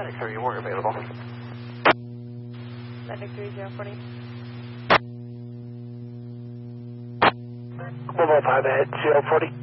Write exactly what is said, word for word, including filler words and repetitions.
Medic three, you were available. Medic three, zero forty. one one five ahead, zero forty.